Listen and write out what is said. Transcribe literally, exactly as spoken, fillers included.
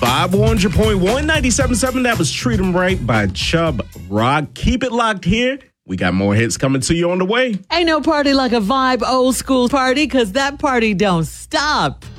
Vibe one hundred point one, ninety-seven point seven. That was Treat 'em Right by Chubb Rock. Keep it locked here. We got more hits coming to you on the way. Ain't no party like a Vibe old school party, because that party don't stop.